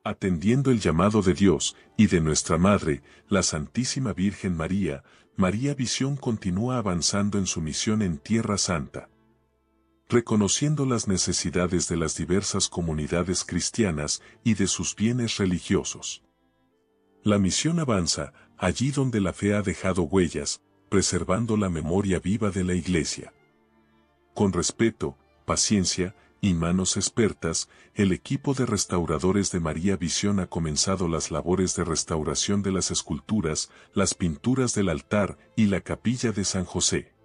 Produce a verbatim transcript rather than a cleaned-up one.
Atendiendo el llamado de Dios y de nuestra Madre, la Santísima Virgen María, María Visión continúa avanzando en su misión en Tierra Santa. Reconociendo las necesidades de las diversas comunidades cristianas y de sus bienes religiosos. La misión avanza allí donde la fe ha dejado huellas, preservando la memoria viva de la Iglesia. Con respeto, paciencia y manos expertas, el equipo de restauradores de María Visión ha comenzado las labores de restauración de las esculturas, las pinturas del altar y la capilla de San José.